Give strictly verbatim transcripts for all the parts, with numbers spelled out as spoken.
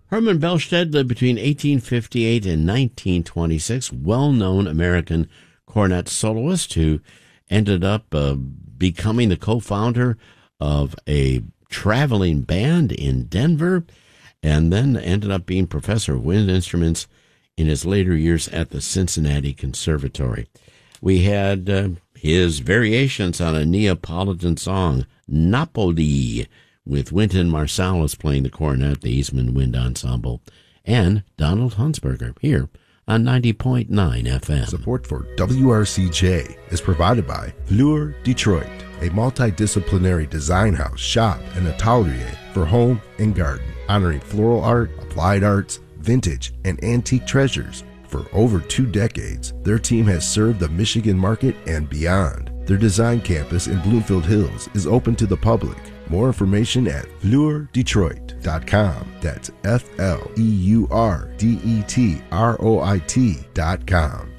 Herman Bellstead lived between eighteen fifty-eight and nineteen twenty-six, well-known American cornet soloist who ended up uh, becoming the co-founder of a traveling band in Denver, and then ended up being professor of wind instruments in his later years at the Cincinnati Conservatory. We had uh, his variations on a Neapolitan song, Napoli, with Wynton Marsalis playing the cornet, the Eastman Wind Ensemble, and Donald Hunsberger here on ninety point nine F M. Support for W R C J is provided by Fleur Detroit, a multidisciplinary design house, shop, and atelier for home and garden, honoring floral art, applied arts, vintage, and antique treasures. For over two decades, their team has served the Michigan market and beyond. Their design campus in Bloomfield Hills is open to the public. More information at fleur detroit dot com. That's F L E U R D E T R O I T dot com.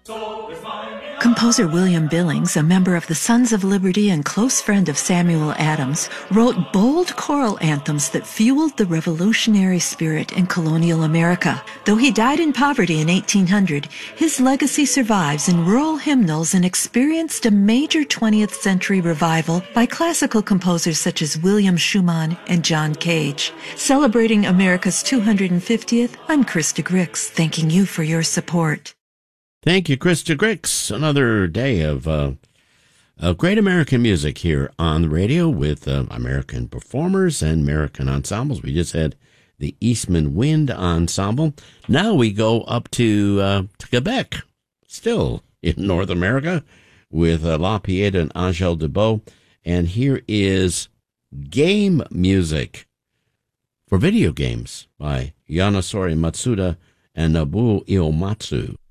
Composer William Billings, a member of the Sons of Liberty and close friend of Samuel Adams, wrote bold choral anthems that fueled the revolutionary spirit in colonial America. Though he died in poverty in eighteen hundred, his legacy survives in rural hymnals and experienced a major twentieth century revival by classical composers such as William Schumann and John Cage. Celebrating America's two hundred fiftieth, I'm Krista Grix, thanking you for your support. Thank you, Krista Grix. Another day of, uh, of great American music here on the radio with uh, American performers and American ensembles. We just had the Eastman Wind Ensemble. Now we go up to, uh, to Quebec, still in North America, with uh, La Pieta and Angèle Debout. And here is game music for video games by Yanasori Matsuda and Nobuo Iematsu.